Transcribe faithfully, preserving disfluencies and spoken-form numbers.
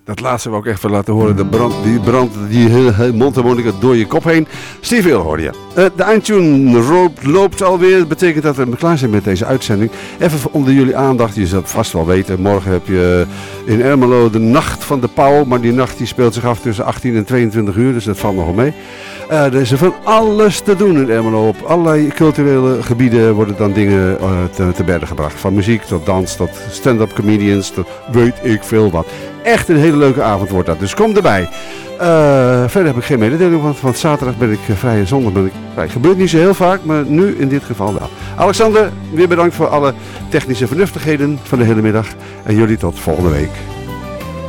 Dat laatste wil ik echt wel laten horen. De brand, die brand, die hele mondharmonica door je kop heen. Steve Hill hoorde je. Uh, de eindtune loopt, loopt alweer. Dat betekent dat we klaar zijn met deze uitzending. Even onder jullie aandacht. Je zult het vast wel weten. Morgen heb je in Ermelo de Nacht van de Pauw. Maar die nacht die speelt zich af tussen achttien en tweeëntwintig uur. Dus dat valt nog wel mee. Uh, er is er van alles te doen in Ermelo. Op allerlei culturele gebieden worden dan dingen uh, te, te berden gebracht. Van muziek tot dans tot stand-up comedians tot weet ik veel wat. Echt een hele leuke avond wordt dat. Dus kom erbij. Uh, verder heb ik geen mededeling, want, want zaterdag ben ik vrij en zondag ben ik vrij. Gebeurt niet zo heel vaak, maar nu in dit geval wel. Alexander, weer bedankt voor alle technische vernuftigheden van de hele middag. En jullie tot volgende week.